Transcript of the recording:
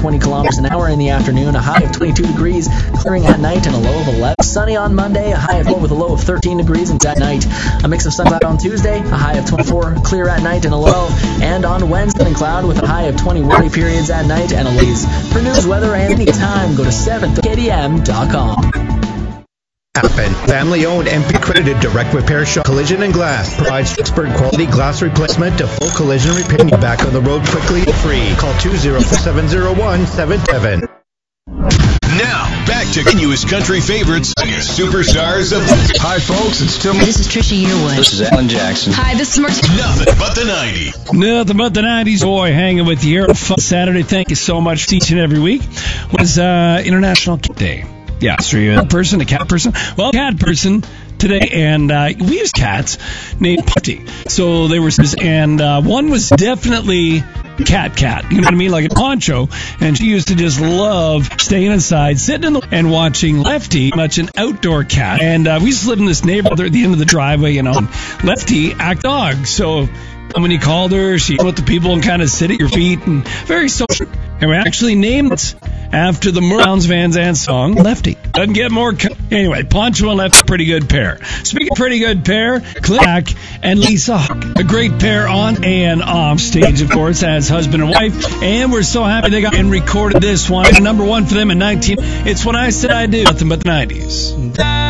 20 kilometers an hour in the afternoon, a high of 22 degrees, clearing at night and a low of 11. Sunny on Monday, a high of 12 with a low of 13 degrees and at night. A mix of sun cloud on Tuesday, a high of 24, clear at night and a low. And on Wednesday, sun cloud with a high of 20 worry periods at night and a low. For news, weather, and anytime, go to 7KDM.com. Happen. Family-owned MP-credited direct repair shop Collision and Glass provides expert quality glass replacement to full collision repair. Back on the road quickly and free. Call 204-701-77. Now, back to continuous country favorites and your superstars of... Hi, folks, it's Tim. This is Trisha Yearwood. This is Alan Jackson. Hi, this is Martina. Nothing but the 90s. Nothing but the 90s. Boy, hanging with you here on a fun Saturday. Thank you so much for each and every week. Was International Cat Day. Yeah, so you're a person, a cat person. Well, cat person today, and we use cats named Putty. So they were, and one was definitely cat. You know what I mean? Like a poncho. And she used to just love staying inside, sitting in the and watching Lefty, much an outdoor cat. And we used to live in this neighborhood at the end of the driveway, you know. And Lefty act dog. So when you called her, she went with the people and kind of sit at your feet and very social. And we actually named it after the Browns Van Zandt song, Lefty. Doesn't get more... Anyway, Poncho and Lefty, pretty good pair. Speaking of pretty good pair, Clint Black and Lisa Huck, a great pair on and off stage, of course, as husband and wife. And we're so happy they got and recorded this one. Number one for them in 19... It's When I Said I Do. Nothing but the 90s.